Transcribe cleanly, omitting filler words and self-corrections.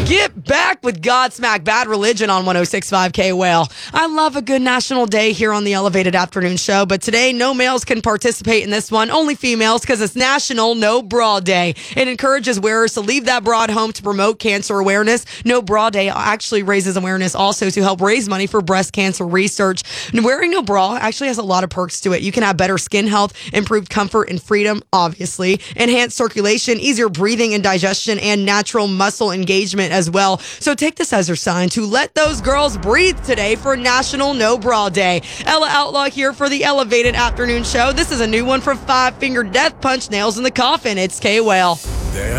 Get back with Godsmack Bad Religion on 106.5 K-Whale. I love a good national day here on the Elevated Afternoon Show, but today no males can participate in this one, only females, because it's National No Bra Day. It encourages wearers to leave that bra at home to promote cancer awareness. No Bra Day actually raises awareness also to help raise money for breast cancer research. And wearing no bra actually has a lot of perks to it. You can have better skin health, improved comfort and freedom, obviously, enhanced circulation, easier breathing and digestion, and natural muscle engagement as well. So take this as your sign to let those girls breathe today for National No Bra Day. Ella Outlaw here for the Elevated Afternoon Show. This is a new one from Five Finger Death Punch, Nails in the Coffin. It's K-Whale.